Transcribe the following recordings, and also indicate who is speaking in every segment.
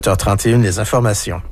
Speaker 1: 8h31, les informations.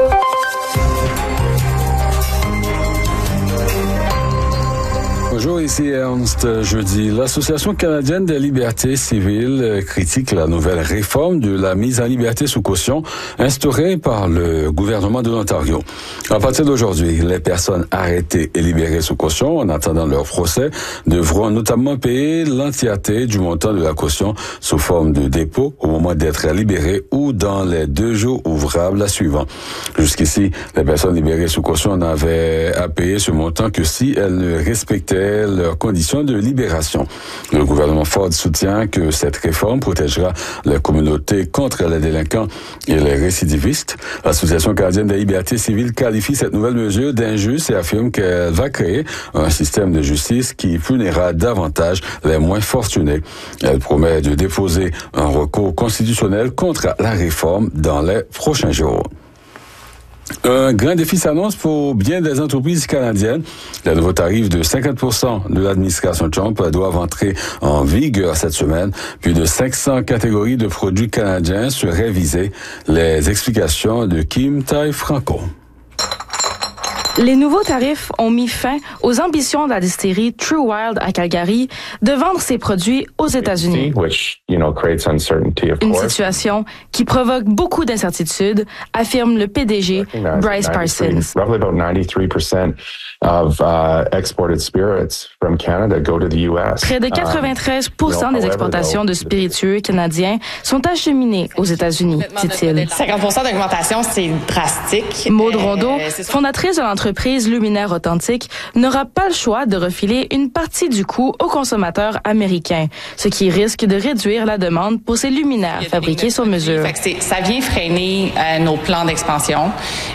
Speaker 2: Bonjour, ici Ernst. Jeudi, l'Association canadienne des libertés civiles critique la nouvelle réforme de la mise en liberté sous caution instaurée par le gouvernement de l'Ontario. À partir d'aujourd'hui, les personnes arrêtées et libérées sous caution en attendant leur procès devront notamment payer l'entièreté du montant de la caution sous forme de dépôt au moment d'être libérées ou dans les 2 jours ouvrables suivants. Jusqu'ici, les personnes libérées sous caution n'avaient à payer ce montant que si elles ne respectaient leurs conditions de libération. Le gouvernement Ford soutient que cette réforme protégera les communautés contre les délinquants et les récidivistes. L'Association canadienne des libertés civiles qualifie cette nouvelle mesure d'injuste et affirme qu'elle va créer un système de justice qui punira davantage les moins fortunés. Elle promet de déposer un recours constitutionnel contre la réforme dans les prochains jours. Un grand défi s'annonce pour bien des entreprises canadiennes. Les nouveaux tarifs de 50% de l'administration Trump doivent entrer en vigueur cette semaine. Plus de 500 catégories de produits canadiens seraient visées. Les explications de Kim Tai-Franco.
Speaker 3: Les nouveaux tarifs ont mis fin aux ambitions de la distillerie True Wild à Calgary de vendre ses produits aux États-Unis. Une situation qui provoque beaucoup d'incertitudes, affirme le PDG Bryce Parsons. Près de 93% des exportations de spiritueux canadiens sont acheminées aux États-Unis, dit-il.
Speaker 4: 50% d'augmentation, c'est drastique.
Speaker 3: Maude Rondeau, fondatrice de l'entreprise Luminaire Authentique, n'aura pas le choix de refiler une partie du coût aux consommateurs américains, ce qui risque de réduire la demande pour ces luminaires fabriqués sur mesure.
Speaker 4: Ça vient freiner nos plans d'expansion.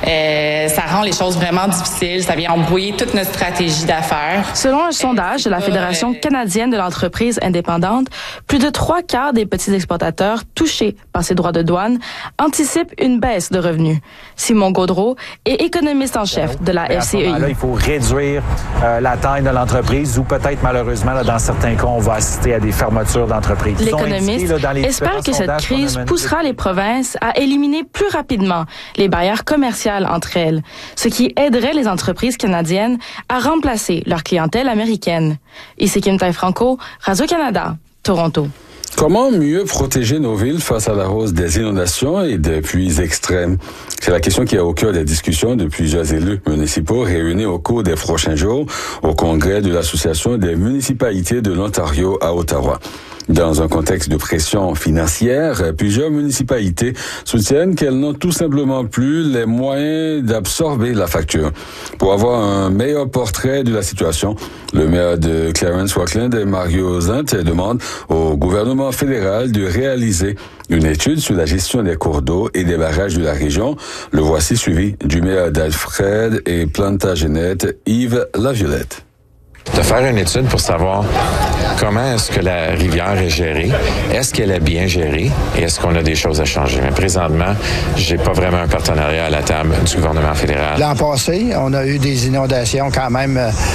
Speaker 4: Ça rend les choses vraiment difficiles. Ça vient embrouiller toute notre stratégie d'affaires.
Speaker 3: Selon un sondage de la Fédération canadienne de l'entreprise indépendante, plus de 3/4 des petits exportateurs touchés par ces droits de douane anticipent une baisse de revenus. Simon Gaudreault est économiste en chef de la FCEI.
Speaker 5: Là, il faut réduire la taille de l'entreprise ou peut-être malheureusement, là, dans certains cas, on va assister à des fermetures d'entreprises.
Speaker 3: L'économiste espère que cette crise poussera les provinces à éliminer plus rapidement les barrières commerciales entre elles, ce qui aiderait les entreprises canadiennes à remplacer leur clientèle américaine. Ici Kim Tai-Franco, Radio-Canada, Toronto.
Speaker 2: Comment mieux protéger nos villes face à la hausse des inondations et des pluies extrêmes? C'est la question qui est au cœur des discussions de plusieurs élus municipaux réunis au cours des prochains jours au congrès de l'Association des municipalités de l'Ontario à Ottawa. Dans un contexte de pression financière, plusieurs municipalités soutiennent qu'elles n'ont tout simplement plus les moyens d'absorber la facture. Pour avoir un meilleur portrait de la situation, le maire de Clarence-Rockland, Mario Zant, demande au gouvernement fédéral de réaliser une étude sur la gestion des cours d'eau et des barrages de la région. Le voici suivi du maire d'Alfred et Plantagenet, Yves Laviolette.
Speaker 6: De faire une étude pour savoir comment est-ce que la rivière est gérée, est-ce qu'elle est bien gérée et est-ce qu'on a des choses à changer. Mais présentement, j'ai pas vraiment un partenariat à la table du gouvernement fédéral.
Speaker 7: L'an passé, on a eu des inondations quand même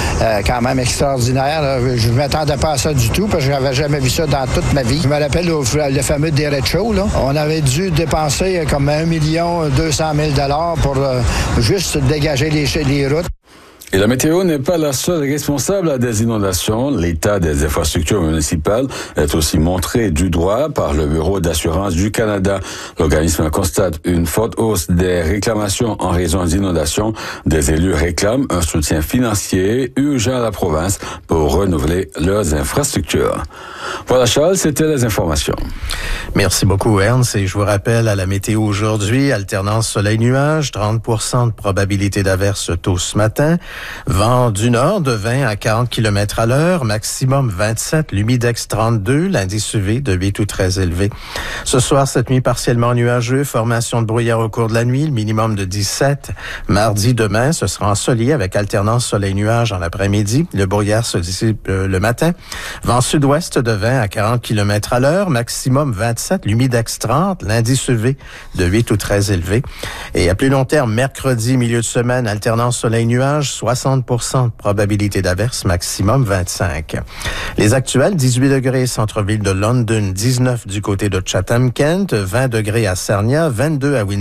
Speaker 7: extraordinaires. Je ne m'attendais pas à ça du tout parce que j'avais jamais vu ça dans toute ma vie. Je me rappelle le fameux derecho, là. On avait dû dépenser comme 1 200 000 $ pour juste dégager les routes.
Speaker 2: Et la météo n'est pas la seule responsable des inondations. L'état des infrastructures municipales est aussi montré du doigt par le Bureau d'assurance du Canada. L'organisme constate une forte hausse des réclamations en raison d'inondations. Des élus réclament un soutien financier urgent à la province pour renouveler leurs infrastructures. Voilà Charles, c'était les informations.
Speaker 1: Merci beaucoup Ernst. Et je vous rappelle à la météo aujourd'hui, alternance soleil-nuage, 30% de probabilité d'averse tôt ce matin. Vent du nord de 20 à 40 km à l'heure, maximum 27, l'humidex 32, l'indice UV de 8 ou très élevé. Ce soir, cette nuit partiellement nuageux, formation de brouillard au cours de la nuit, le minimum de 17. Mardi, demain, ce sera ensoleillé avec alternance soleil-nuage en après-midi. Le brouillard se dissipe le matin. Vent sud-ouest de 20 à 40 km à l'heure, maximum 27, l'humidex 30, l'indice UV de 8 ou très élevé. Et à plus long terme, mercredi, milieu de semaine, alternance soleil-nuage, 60% de probabilité d'averse, maximum 25. Les actuels, 18 degrés centre-ville de London, 19 du côté de Chatham-Kent, 20 degrés à Sarnia, 22 à Windsor.